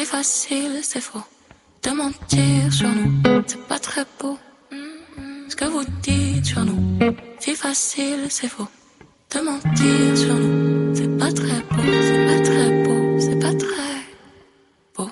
C'est facile, c'est faux. De mentir sur nous, c'est pas très beau. Ce que vous dites sur nous, c'est facile, c'est faux. De mentir sur nous, c'est pas très beau, c'est pas très beau, c'est pas très beau.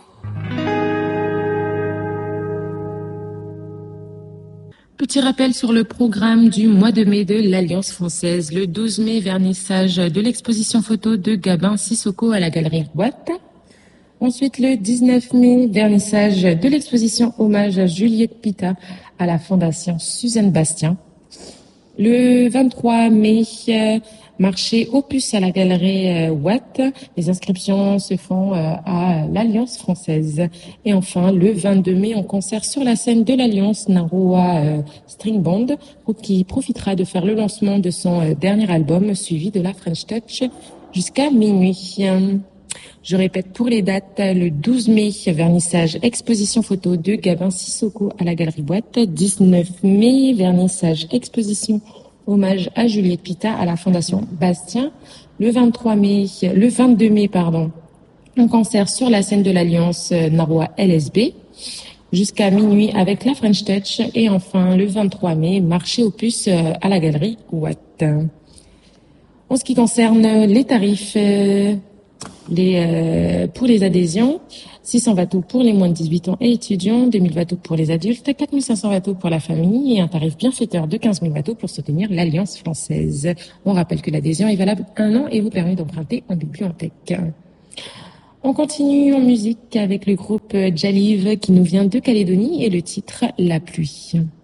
Petit rappel sur le programme du mois de mai de l'Alliance française. Le 12 mai, vernissage de l'exposition photo de Gabin Sissoko à la Galerie Boîte. Ensuite, le 19 mai, vernissage de l'exposition hommage à Juliette Pita à la Fondation Suzanne Bastien. Le 23 mai, marché Opus à la Galerie Watt. Les inscriptions se font à l'Alliance française. Et enfin, le 22 mai, en concert sur la scène de l'Alliance Naroua String Band, qui profitera de faire le lancement de son dernier album, suivi de la French Touch jusqu'à minuit. Je répète pour les dates, le 12 mai, vernissage exposition photo de Gabin Sissoko à la Galerie Boîte. 19 mai, vernissage exposition hommage à Juliette Pita à la Fondation Bastien. Le 22 mai, un concert sur la scène de l'Alliance Naroua LSB jusqu'à minuit avec la French Touch. Et enfin, le 23 mai, marché Opus à la Galerie Watt. En ce qui concerne les tarifs, pour les adhésions, 600 watts pour les moins de 18 ans et étudiants, 2000 watts pour les adultes, 4500 watts pour la famille et un tarif bienfaiteur de 15 000 watts pour soutenir l'Alliance française. On rappelle que l'adhésion est valable 1 an et vous permet d'emprunter en bibliothèque. On continue en musique avec le groupe Jalive qui nous vient de Calédonie et le titre La pluie.